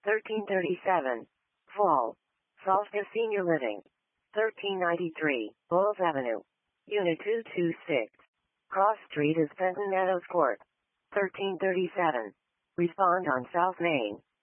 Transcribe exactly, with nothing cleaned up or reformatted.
thirteen thirty-seven. Fall. Salska Senior Living. thirteen ninety-three. Bowles Avenue. Unit two twenty-six. Cross Street is Fenton Meadows Court. thirteen thirty-seven. Respond on South Main.